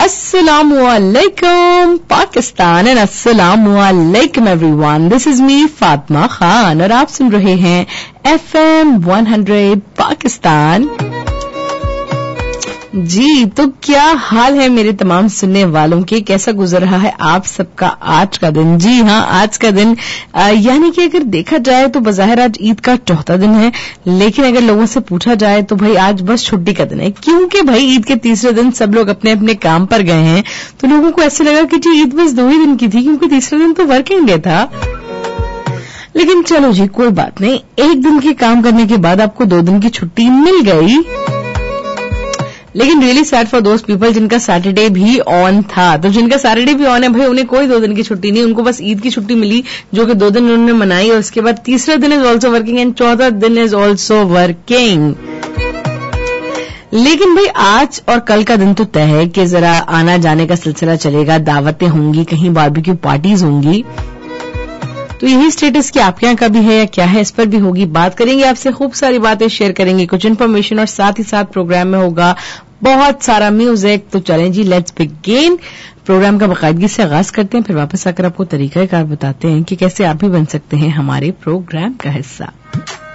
Assalamualaikum Pakistan and अस्सलामुअलैकुम everyone. This is me Fatima Khan और आप सुन रहे हैं FM 100 पाकिस्तान. जी, तो क्या हाल है मेरे तमाम सुनने वालों के? कैसा गुजर रहा है आप सबका आज का दिन? जी हाँ, आज का दिन यानी कि अगर देखा जाए तो बज़ाहिर आज ईद का चौथा दिन है, लेकिन अगर लोगों से पूछा जाए तो भाई आज बस छुट्टी का दिन है, क्योंकि भाई ईद के तीसरे दिन सब लोग अपने अपने काम पर गए हैं. तो लोगों को ऐसे लगा कि जी ईद बस 2 ही दिन की थी, क्योंकि तीसरा दिन तो वर्किंग डे था. लेकिन चलो जी, कोई बात नहीं, एक दिन के काम करने के बाद आपको 2 दिन की छुट्टी मिल गई. लेकिन really sad for those people जिनका सैटरडे भी ऑन था. तो जिनका सैटरडे भी ऑन है भाई, उन्हें कोई 2 दिन की छुट्टी नहीं, उनको बस ईद की छुट्टी मिली जो कि 2 दिन उन्होंने मनाई, और उसके बाद तीसरा दिन इज ऑल्सो वर्किंग एंड चौथा दिन इज ऑल्सो वर्किंग. लेकिन भाई आज और कल का दिन तो तय है कि जरा आना जाने का सिलसिला चलेगा, दावतें होंगी, कहीं बारबेक्यू पार्टीज होंगी. तो यही स्टेटस कि आपके यहाँ का भी है या क्या है, इस पर भी होगी बात. करेंगे आपसे खूब सारी बातें शेयर करेंगे, कुछ इन्फॉर्मेशन, और साथ ही साथ प्रोग्राम में होगा बहुत सारा म्यूजिक. तो चलें जी, लेट्स बिगिन. प्रोग्राम का बाकायदगी से आगाज करते हैं, फिर वापस आकर आपको तरीकाकार बताते हैं कि कैसे आप भी बन सकते हैं हमारे प्रोग्राम का हिस्सा.